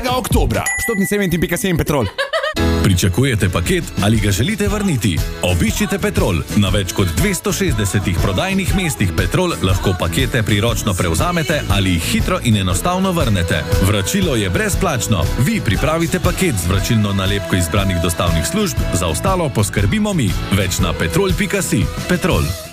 oktobra. Vstopnice Eventim.si in Petrol. Pričakujete paket ali ga želite vrniti? Obiščite Petrol. Na več kot 260 prodajnih mestih Petrol lahko pakete priročno prevzamete ali jih hitro in enostavno vrnete. Vračilo je brezplačno. Vi pripravite paket z vračilno nalepko izbranih dostavnih služb, za ostalo poskrbimo mi. Več na petrol.si. Petrol.